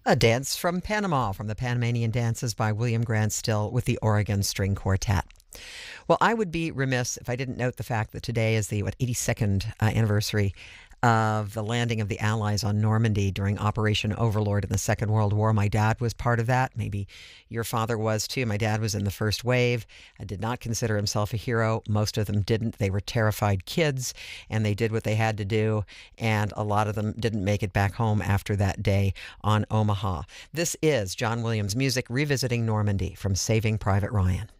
A dance from Panama from the Panamanian Dances by William Grant Still with the Oregon String Quartet. Well, I would be remiss if I didn't note the fact that today is the 82nd anniversary of the landing of the Allies on Normandy during Operation Overlord in the Second World War. My dad was part of that. Maybe your father was too. My dad was in the first wave. I did not consider himself a hero. Most of them didn't. They were terrified kids, and they did what they had to do, and a lot of them didn't make it back home after that day on Omaha. This is John Williams Music revisiting Normandy from Saving Private Ryan.